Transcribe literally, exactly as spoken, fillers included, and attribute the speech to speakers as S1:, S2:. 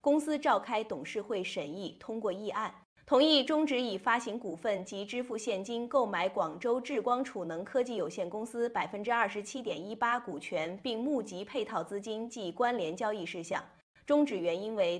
S1: 公司召开董事会审议，通过议案，同意终止以发行股份及支付现金购买广州智光储能科技有限公司百分之二十七点一八股权，并募集配套资金及关联交易事项。终止原因为